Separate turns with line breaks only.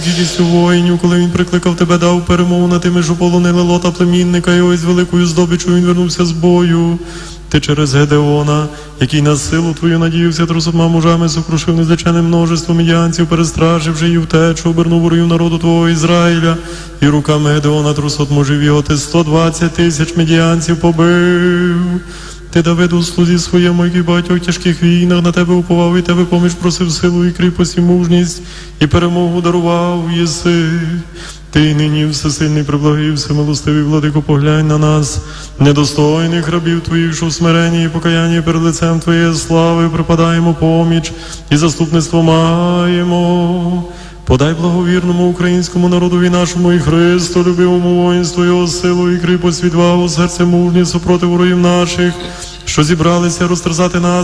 Дідістю воїнів, коли він прикликав тебе, дав перемогу над тими, що полонили Лота племінника його, і з великою здобичою він вернувся з бою. Ти через Гедеона, який на силу твою надіявся 300 мужами, сокрушив незліченне множество медіанців, перестрашивши її втечу, обернув ворогів народу твого Ізраїля, і руками Гедеона 300 мужів його, ти 120 тисяч медіанців побив. Ти, Давиду, у слузі своєму, який в багатьох тяжких війнах на тебе уповав, і тебе поміж просив силу і кріпость, і мужність, і перемогу дарував єси. Ти нині всесильний, преблагий, всемилостивий, владико, поглянь на нас, недостойних рабів твоїх, що в смиренні і покаянні перед лицем твоєї слави припадаємо поміч і заступництво маємо. Подай благовірному українському народові нашому і Христу, любивому воїнству його силу і кріпость, відвагу, серце мужність супроти ворогів наших, що зібралися розтерзати нас